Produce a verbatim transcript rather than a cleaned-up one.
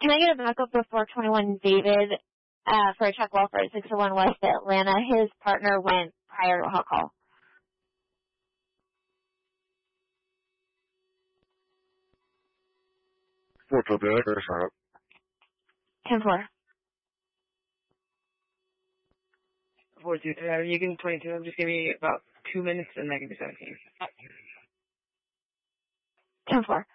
Can I get a backup for four twenty-one David uh, for a check welfare at six oh one West Atlanta? His partner went prior to a hot call. What's up, Derek? Or sign up. ten four. four two, uh, you can twenty-two. Just give me about two minutes and I can be seventeen. ten four.